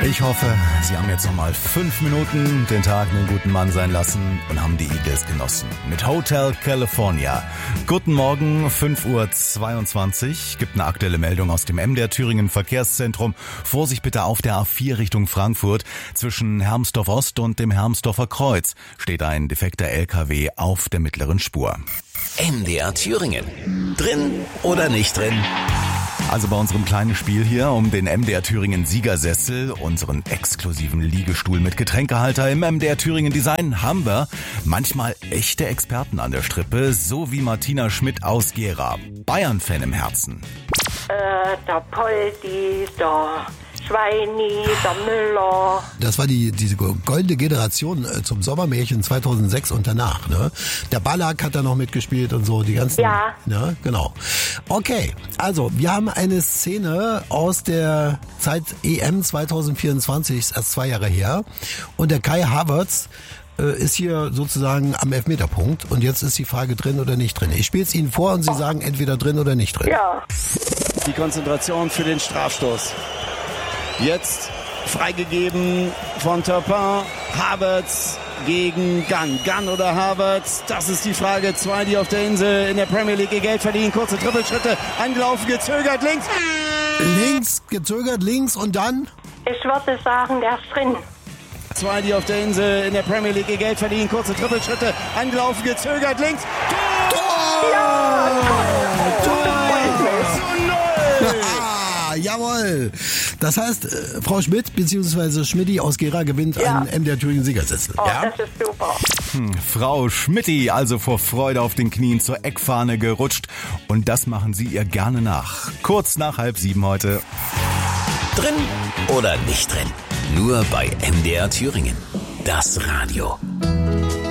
Ich hoffe, Sie haben jetzt nochmal 5 Minuten den Tag einen guten Mann sein lassen und haben die Eagles genossen. Mit Hotel California. Guten Morgen, 5:22 Uhr. Gibt eine aktuelle Meldung aus dem MDR Thüringen Verkehrszentrum. Vorsicht bitte auf der A4 Richtung Frankfurt. Zwischen Hermsdorf Ost und dem Hermsdorfer Kreuz steht ein defekter LKW auf der mittleren Spur. MDR Thüringen. Drin oder nicht drin? Also bei unserem kleinen Spiel hier um den MDR Thüringen Siegersessel, unseren exklusiven Liegestuhl mit Getränkehalter im MDR Thüringen Design, haben wir manchmal echte Experten an der Strippe, so wie Martina Schmidt aus Gera. Bayern-Fan im Herzen. Der Poldi, der Schweini, der Müller. Das war diese goldene Generation zum Sommermärchen 2006 und danach, ne? Der Ballack hat da noch mitgespielt und so, die ganzen... Ja. Ne? Genau. Okay, also wir haben eine Szene aus der Zeit EM 2024, ist erst 2 Jahre her. Und der Kai Havertz ist hier sozusagen am Elfmeterpunkt. Und jetzt ist die Frage drin oder nicht drin. Ich spiele es Ihnen vor und Sie sagen entweder drin oder nicht drin. Ja. Die Konzentration für den Strafstoß. Jetzt freigegeben von Turpin. Havertz gegen Gunn. Gunn oder Havertz? Das ist die Frage. 2, die auf der Insel in der Premier League ihr Geld verdienen. Kurze Trippelschritte. Angelaufen, gezögert, links. Links, gezögert, links und dann? Ich würde sagen, der ist drin. 2, die auf der Insel in der Premier League ihr Geld verdienen. Kurze Trippelschritte. Angelaufen, gezögert, links. Tor! Ja! Jawohl. Das heißt, Frau Schmidt bzw. Schmidti aus Gera gewinnt einen MDR Thüringen Siegersessel. Oh, ja? das ist super. Frau Schmidti, also vor Freude auf den Knien zur Eckfahne gerutscht. Und das machen Sie ihr gerne nach. Kurz nach 6:30 heute. Drin oder nicht drin? Nur bei MDR Thüringen. Das Radio.